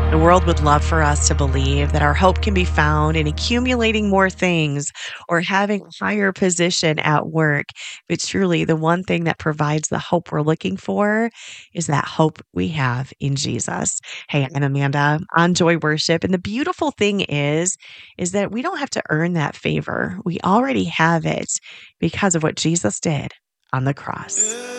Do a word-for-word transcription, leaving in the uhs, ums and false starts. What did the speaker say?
The world would love for us to believe that our hope can be found in accumulating more things or having a higher position at work. But truly, the one thing that provides the hope we're looking for is that hope we have in Jesus. Hey, I'm Amanda on Joy Worship. And the beautiful thing is, is that we don't have to earn that favor. We already have it because of what Jesus did on the cross.